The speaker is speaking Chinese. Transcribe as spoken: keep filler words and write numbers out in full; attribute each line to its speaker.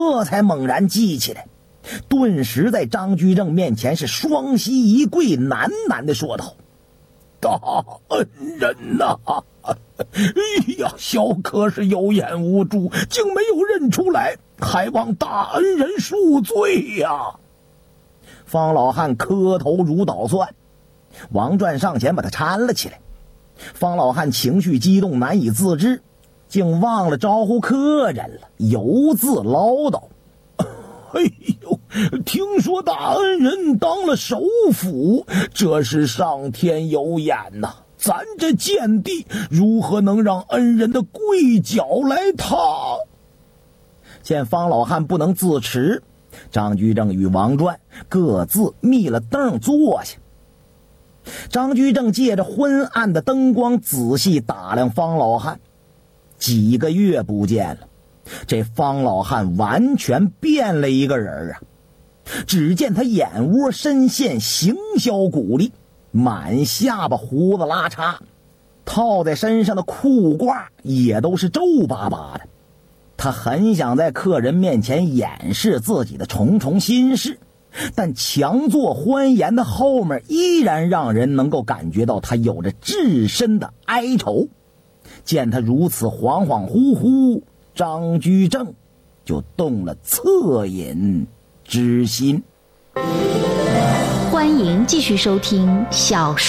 Speaker 1: 这才猛然记起来，顿时在张居正面前是双膝一跪，喃喃地说道：“大恩人呐、啊，哎呀，小可是有眼无珠，竟没有认出来，还望大恩人恕罪呀！”方老汉磕头如捣蒜，王传上前把他搀了起来。方老汉情绪激动，难以自制，竟忘了招呼客人了，犹自唠叨：“哎呦，听说大恩人当了首辅，这是上天有眼呐、啊！咱这贱地如何能让恩人的跪脚来踏？”见方老汉不能自持，张居正与王传各自密了凳坐下。张居正借着昏暗的灯光仔细打量方老汉，几个月不见了，这方老汉完全变了一个人啊！只见他眼窝深陷，形销骨立，满下巴胡子拉碴，套在身上的裤褂也都是皱巴巴的。他很想在客人面前掩饰自己的重重心事，但强作欢颜的后面依然让人能够感觉到他有着至深的哀愁。见他如此恍恍惚惚，张居正就动了恻隐之心。
Speaker 2: 欢迎继续收听小说